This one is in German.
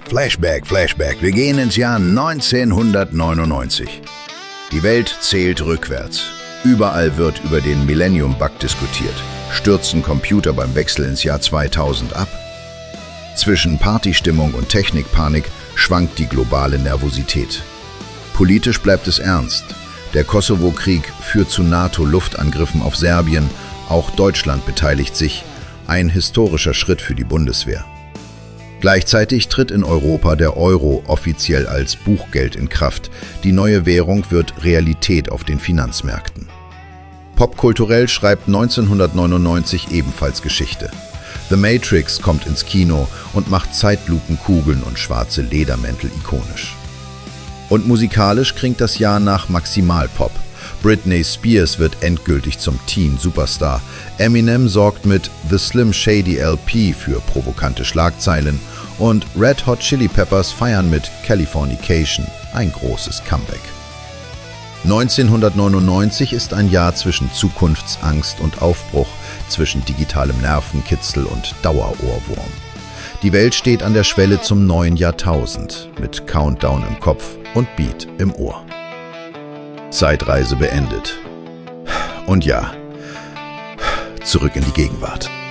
Flashback, Flashback. Wir gehen ins Jahr 1999. Die Welt zählt rückwärts. Überall wird über den Millennium-Bug diskutiert. Stürzen Computer beim Wechsel ins Jahr 2000 ab? Zwischen Partystimmung und Technikpanik schwankt die globale Nervosität. Politisch bleibt es ernst. Der Kosovo-Krieg führt zu NATO-Luftangriffen auf Serbien. Auch Deutschland beteiligt sich. Ein historischer Schritt für die Bundeswehr. Gleichzeitig tritt in Europa der Euro offiziell als Buchgeld in Kraft. Die neue Währung wird Realität auf den Finanzmärkten. Popkulturell schreibt 1999 ebenfalls Geschichte. The Matrix kommt ins Kino und macht Zeitlupenkugeln und schwarze Ledermäntel ikonisch. Und musikalisch klingt das Jahr nach Maximalpop. Britney Spears wird endgültig zum Teen-Superstar. Eminem sorgt mit The Slim Shady LP für provokante Schlagzeilen und Red Hot Chili Peppers feiern mit Californication ein großes Comeback. 1999 ist ein Jahr zwischen Zukunftsangst und Aufbruch, zwischen digitalem Nervenkitzel und Dauerohrwurm. Die Welt steht an der Schwelle zum neuen Jahrtausend, mit Countdown im Kopf und Beat im Ohr. Zeitreise beendet. Und ja, zurück in die Gegenwart.